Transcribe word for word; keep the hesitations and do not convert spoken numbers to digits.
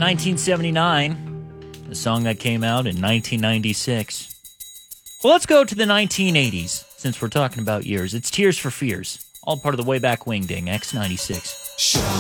nineteen seventy-nine, a song that came out in nineteen ninety-six. Well, let's go to the nineteen eighties, since we're talking about years. It's Tears for Fears, all part of the Way Back Wing Ding, X ninety-six. Show